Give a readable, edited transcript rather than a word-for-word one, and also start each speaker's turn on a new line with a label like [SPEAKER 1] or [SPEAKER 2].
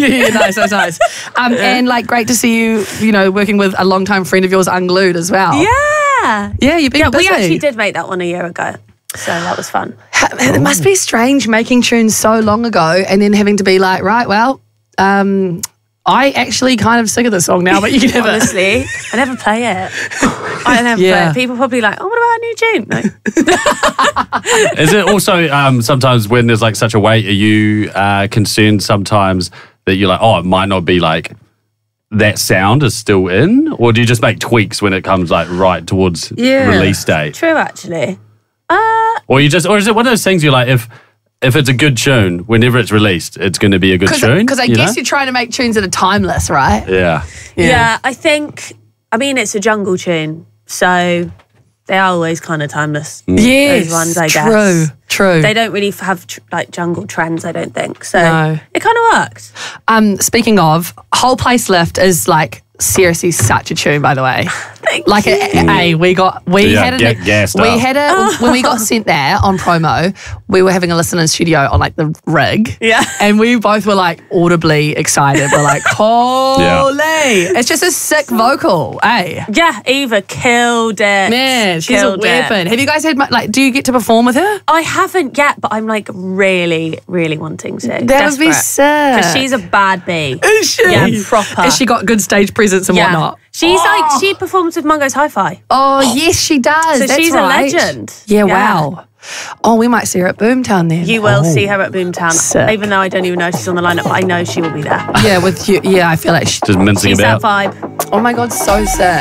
[SPEAKER 1] Nice. And like, great to see you, working with a longtime friend of yours, Unglued, as well. Yeah, you've been busy.
[SPEAKER 2] We actually did make that one a year ago. So that was fun.
[SPEAKER 1] It must be strange making tunes so long ago and then having to be like, right, well, I actually kind of sick of this song now, but you can have it.
[SPEAKER 2] Honestly, I never play it. I never play it. People probably like, oh, what about a new tune? No.
[SPEAKER 3] Is it also sometimes when there's like such a wait, are you concerned sometimes that you're like, oh, it might not be like that sound is still in? Or do you just make tweaks when it comes like right towards release date?
[SPEAKER 2] True, actually.
[SPEAKER 3] Or is it one of those things you're like, if it's a good tune, whenever it's released, it's going to be a good tune?
[SPEAKER 1] Because I guess you're trying to make tunes that are timeless, right?
[SPEAKER 2] Yeah, I think, it's a jungle tune, so they are always kind of timeless.
[SPEAKER 1] Yes,
[SPEAKER 2] those ones, I guess.
[SPEAKER 1] True.
[SPEAKER 2] They don't really have like jungle trends, I don't think. So it kind of worked.
[SPEAKER 1] Speaking of, Whole Place Lift is like seriously such a tune, by the way.
[SPEAKER 2] Thank
[SPEAKER 1] like
[SPEAKER 2] you.
[SPEAKER 1] we had it when we got sent there on promo. We were having a listen in studio on like the rig, and we both were like audibly excited. We're like, holy! It's just a sick vocal,
[SPEAKER 2] Yeah, Eva killed it.
[SPEAKER 1] Man, she's a weapon. Have you guys had do you get to perform with her?
[SPEAKER 2] I haven't yet, but I'm like really, really wanting to.
[SPEAKER 1] That would be sick.
[SPEAKER 2] Because she's a bad bee.
[SPEAKER 1] Is she?
[SPEAKER 2] Yeah, proper.
[SPEAKER 1] Has she got good stage presence and whatnot?
[SPEAKER 2] She's like, she performs with Mungo's Hi-Fi.
[SPEAKER 1] Oh, yes, she does.
[SPEAKER 2] So she's a legend.
[SPEAKER 1] Yeah, wow. Oh, we might see her at Boomtown then.
[SPEAKER 2] You will see her at Boomtown.
[SPEAKER 1] Sick.
[SPEAKER 2] Even though I don't even know if she's on the lineup, but I know she will be there.
[SPEAKER 1] Yeah, with you. Yeah, I feel like
[SPEAKER 3] just mincing
[SPEAKER 2] she's
[SPEAKER 3] about.
[SPEAKER 2] that vibe.
[SPEAKER 1] Oh my God, so sick.